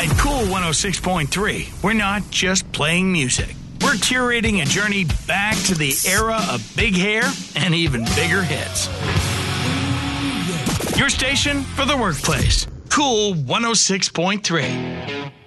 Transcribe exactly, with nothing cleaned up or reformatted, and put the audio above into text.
At Cool one oh six point three, we're not just playing music. We're curating a journey back to the era of big hair and even bigger hits. Your station for the workplace. Cool one oh six point three.